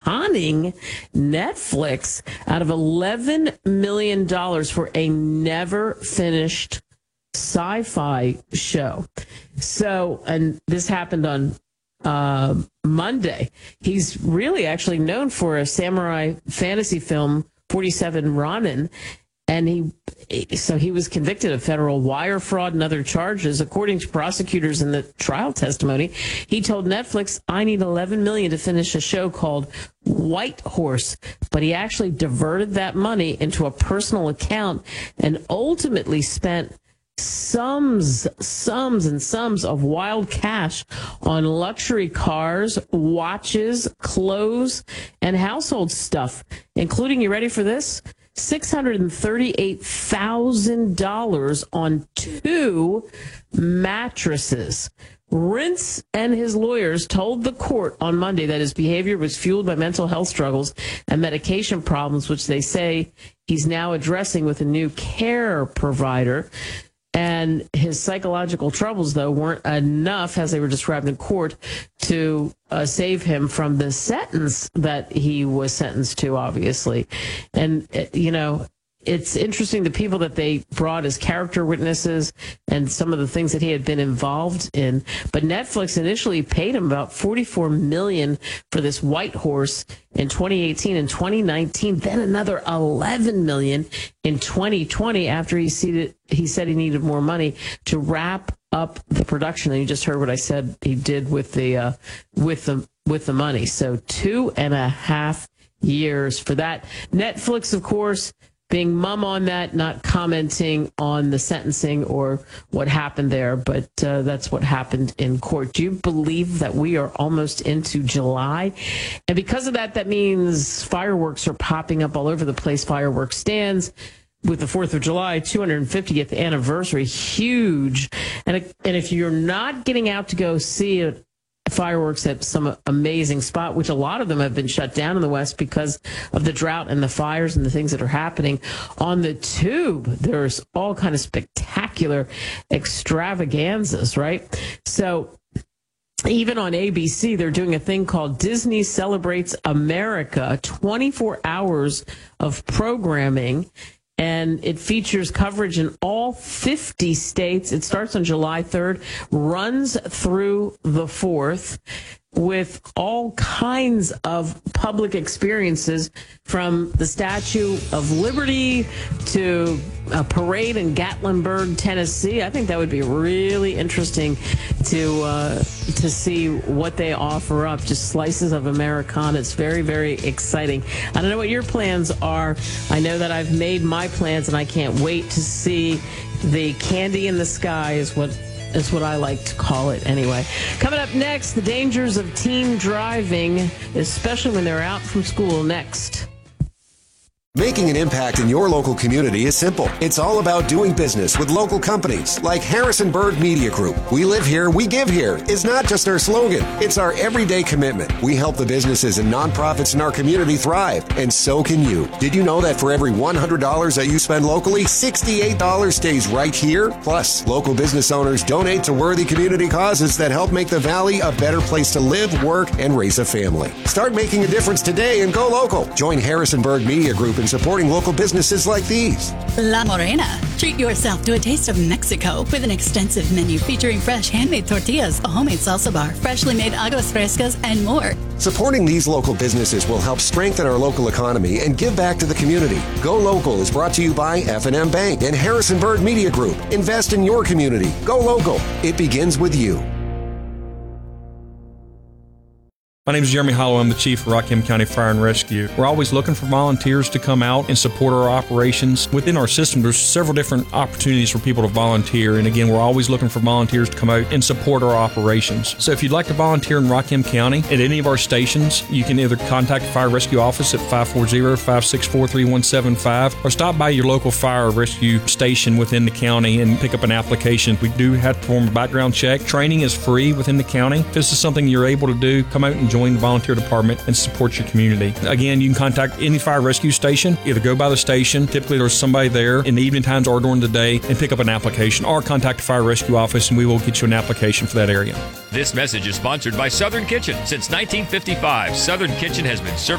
conning Netflix out of $11 million for a never finished sci-fi show. So, and this happened on Monday. He's really actually known for a samurai fantasy film, 47 Ronin, and he was convicted of federal wire fraud and other charges. According to prosecutors in the trial testimony, he told Netflix, "I need $11 million to finish a show called White Horse," but he actually diverted that money into a personal account and ultimately spent sums and sums of wild cash on luxury cars, watches, clothes, and household stuff, including, you ready for this? $638,000 on 2 mattresses. Rintz and his lawyers told the court on Monday that his behavior was fueled by mental health struggles and medication problems, which they say he's now addressing with a new care provider. And his psychological troubles, though, weren't enough, as they were described in court, to save him from the sentence that he was sentenced to, obviously. And, it's interesting, the people that they brought as character witnesses and some of the things that he had been involved in. But Netflix initially paid him about $44 million for this White Horse in 2018 and 2019, then another $11 million in 2020 after he said he needed more money to wrap up the production. And you just heard what I said he did with the money. So 2.5 years for that. Netflix, of course, being mum on that, not commenting on the sentencing or what happened there, but that's what happened in court. Do you believe that we are almost into July? And because of that, that means fireworks are popping up all over the place. Fireworks stands with the 4th of July, 250th anniversary, huge. And if you're not getting out to go see it, fireworks at some amazing spot, which a lot of them have been shut down in the West because of the drought and the fires and the things that are happening on the tube. There's all kind of spectacular extravaganzas, right? So even on ABC, they're doing a thing called Disney Celebrates America, 24 hours of programming. And it features coverage in all 50 states. It starts on July 3rd, runs through the 4th, with all kinds of public experiences, from the Statue of Liberty to a parade in Gatlinburg, Tennessee. I think that would be really interesting to see what they offer up. Just slices of Americana. It's very, very exciting. I don't know what your plans are. I know that I've made my plans, and I can't wait to see the candy in the sky is what I like to call it anyway. Coming up next, the dangers of teen driving, especially when they're out from school. Next. Making an impact in your local community is simple. It's all about doing business with local companies like Harrisonburg Media Group. We live here, we give here is not just our slogan. It's our everyday commitment. We help the businesses and nonprofits in our community thrive, and so can you. Did you know that for every $100 that you spend locally, $68 stays right here? Plus, local business owners donate to worthy community causes that help make the Valley a better place to live, work, and raise a family. Start making a difference today and go local. Join Harrisonburg Media Group in supporting local businesses like these. La Morena. Treat yourself to a taste of Mexico with an extensive menu featuring fresh handmade tortillas, a homemade salsa bar, freshly made aguas frescas, and more. Supporting these local businesses will help strengthen our local economy and give back to the community. Go Local is brought to you by F&M Bank and Harrisonburg Media Group. Invest in your community. Go local. It begins with you. My name is Jeremy Hollow. I'm the Chief of Rockham County Fire and Rescue. We're always looking for volunteers to come out and support our operations. Within our system, there's several different opportunities for people to volunteer. And again, we're always looking for volunteers to come out and support our operations. So if you'd like to volunteer in Rockham County at any of our stations, you can either contact the Fire Rescue Office at 540-564-3175 or stop by your local fire rescue station within the county and pick up an application. We do have to perform a background check. Training is free within the county. If this is something you're able to do, come out and join the volunteer department and support your community. Again, you can contact any fire rescue station, either go by the station, typically there's somebody there in the evening times or during the day, and pick up an application, or contact the fire rescue office and we will get you an application for that area. This message is sponsored by Southern Kitchen. Since 1955, Southern Kitchen has been serving